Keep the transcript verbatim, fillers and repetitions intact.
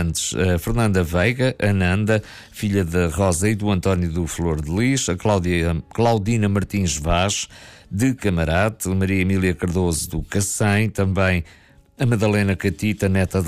presentes a Fernanda Veiga, a Nanda, filha da Rosa e do António do Flor de Lis, a Cláudia, Claudina Martins Vaz, de Camarate, a Maria Emília Cardoso do Cacém, também a Madalena Catita, neta